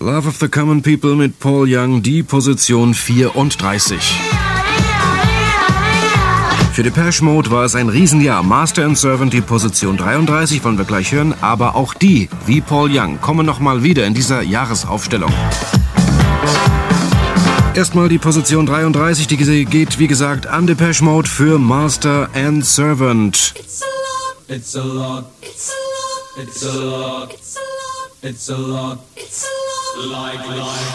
Love of the Common People mit Paul Young, die Position 34. Für Depeche Mode war es ein Riesenjahr. Master and Servant, die Position 33, wollen wir gleich hören. Aber auch die, wie Paul Young, kommen nochmal wieder in dieser Jahresaufstellung. Erstmal die Position 33, die geht, wie gesagt, an Depeche Mode für Master and Servant. It's a lot, it's a lot, it's a lot, it's a lot, it's a lot, it's a lot, like.